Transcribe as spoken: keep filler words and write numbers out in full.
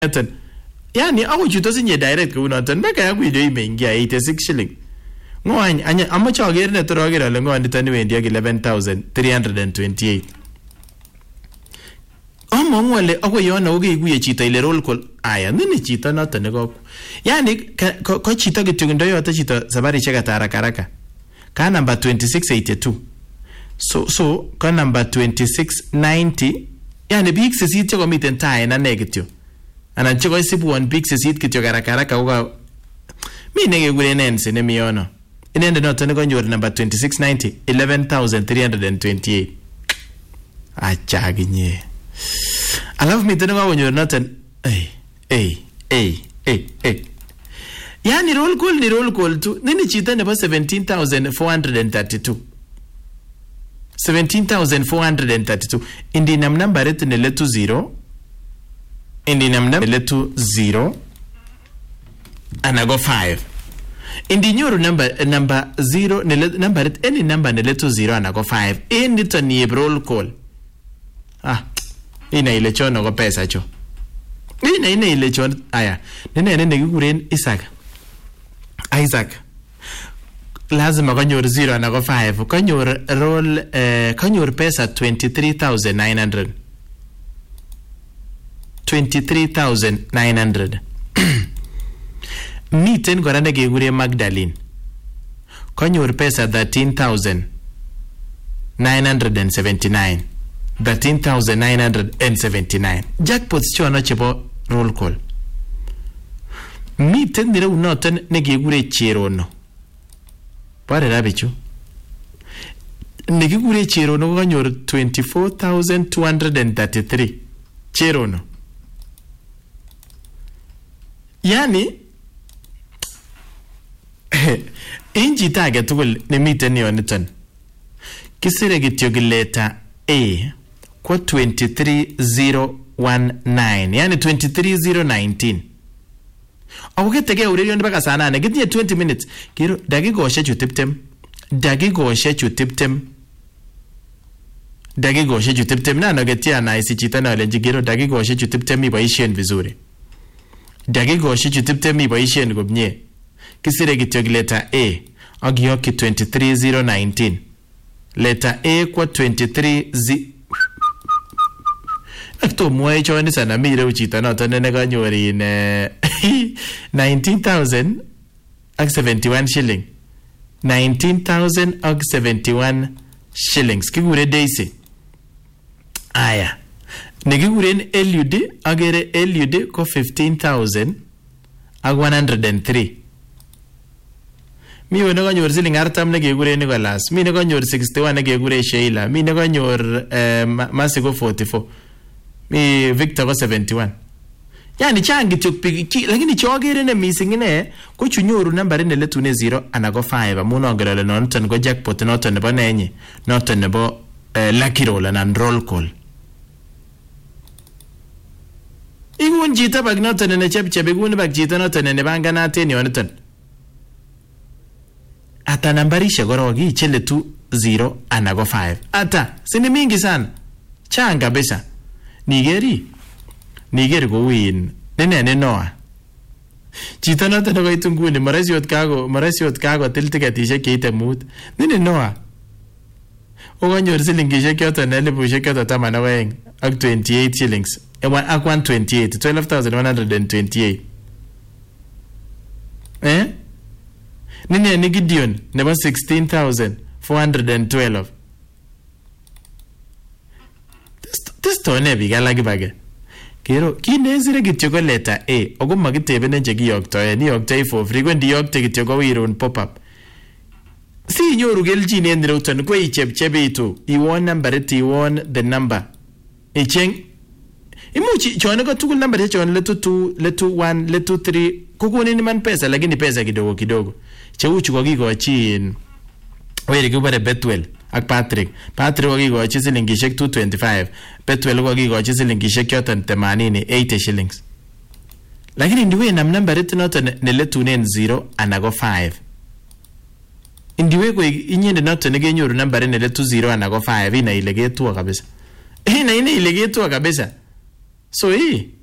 noton. Yani ako chuto sinye direct kou noton mpaka yangu ile imeingia eighty-six shilling. Ngwany anya amache ager ne toroger ale ngwany niton wendi ak eleven thousand three hundred twenty-eight. Among wale ako yona ukikuye chito ile roll call aya nini chito noton neko. Yani ko chito kityo ndo yote chito sabari cheka haraka haraka. Ka number twenty-six eighty-two. So so ka number twenty-six ninety. Yani big sesit cheko miten tae na negityo. Anan cheko isibu one big sesit kityo haraka haraka uka mi nekekure nense nemi yono. Inende noton nekonyor number twenty-six ninety eleven thousand three hundred twenty-eight. Acha ginye. Alafu miten nekonyor noton hey hey hey hey hey. Yani roll call ni roll call tu. Nini chita nebo seventeen thousand four hundred thirty-two. seventeen thousand four hundred thirty-two. Indi nam number it ne letu zero. Indi nam number letu zero. Anago five. Indi nyoro number number zero ne letu number it any number ne letu zero anago five. Indi to ni roll call. Ah. Ina ile chono go pesa cho. Ina ina ile chono aya. Nene nene gikuren Isaac. Isaac. Lazima kanyor zero anago five. Kanyor roll eh, kanyor pesa twenty-three thousand nine hundred. twenty-three thousand nine hundred. Miten kora nekekure Magdalene. Kanyor pesa thirteen thousand nine hundred seventy-nine. thirteen thousand nine hundred seventy-nine. Jackpots chono chebo roll call. Miten nire unoton nekekure Cherono. Pare rabichu. Nekekure Cherono kanyor twenty-four thousand two hundred thirty-three. Cherono. Yani inji tage tugul nemiten yoniton. Kisire kityo gileta A kwa twenty-three thousand nineteen. Yani twenty-three thousand nineteen. Awuketege urerion baka sana ne gitinye twenty minutes. Kiro dakikoshe chu tiptem. Dakikoshe chu tiptem. Dakikoshe chu tiptem na nogetia na isi chita na lenji kiro dakikoshe chu tiptem iboishen vizuri. Dakikoshe chu tiptem iboishen komye. Kisire kityo letter A agiyoki twenty-three thousand nineteen. Letter A kwa twenty-three zi Akto mwae choni sana mire uchita na tonene kanyori in nineteen thousand seventy-one shilling. nineteen thousand seventy-one shillings. Kikure Daisy. Aya. Nekikuren L U D agere L U D ko fifteen thousand one hundred three. Mi wene kanyor siling artam nekekure Nicholas. Mi ne kanyor sixty-one nekekure Sheila. Mi ne kanyor uh, Masi ko forty-four. Mi Victor ko seventy-one. Yani changi tuk piki. Lakini chogere ne missing ine. Ko chunyoru nambari ne letu ne zero. Anago five. Amuno angelole nonton ko jackpot. Noton nebo nenye. Noton nebo uh, lucky roll and roll call. Igun jita bag noton ne chep chep. Igun bag jita noton ne banga natin yoniton. Ata nambari shagorogi ichele tu zero anago five. Ata sini mingi sana. Changa besa. Nigeri. Nigeri go win. Nene ne noa. Chita noto na kaitu nguni marasi ot kago, marasi ot kago tiltikatishe keite mood. Nene noa. Oganyor silingishe kyoto na elfu kyoto tama na weng ak twenty-eight shillings. Ewa ak one twenty-eight, twelve thousand one hundred twenty-eight. Eh? Nini ni Gideon nebo sixteen thousand four hundred twelve. Testo ne bigala gibage. Kero kinesire kityo ko letter A ogo magitebene je giyoktoe ni yoktoe for frequent yokte kityo ko wirun pop up. Si nyoru geljin en roton ko ichepchebitu. Iwon number it iwon the number. Icheng imuchi chone ko tugul number chone letu two letu one letu three kokoni ni man pesa lakini pesa kidogo kidogo. Cheuchu ko kikochin weri kubare Betwell ak Patrick. Patrick ko kikochi silingishek two twenty-five. Betwell ko kikochi silingishek yoton themanini eighty shillings. Lakini ndiwe nam number it noton ne letunen zero anago five. Indiwe ko inyende noton negenyoru number ne letu zero anago five ina ile getua kabisa. Ina ina ile getua kabisa. So hii